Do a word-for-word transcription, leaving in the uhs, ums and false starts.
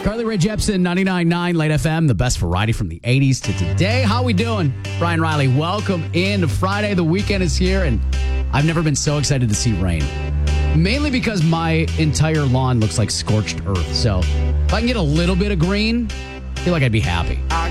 Carly Rae Jepsen, ninety-nine point nine Late F M, the best variety from the eighties to today. How we doing? Brian Riley, welcome in. Friday, the weekend is here, and I've never been so excited to see rain. Mainly because my entire lawn looks like scorched earth. So if I can get a little bit of green, I feel like I'd be happy. I